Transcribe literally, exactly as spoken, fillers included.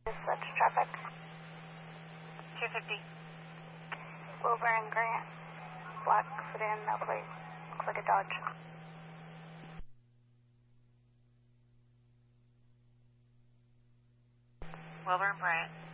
Such traffic. two fifty. Wilbur and Grant. Black sedan, no plate. Looks like a Dodge. Wilbur and Bryant.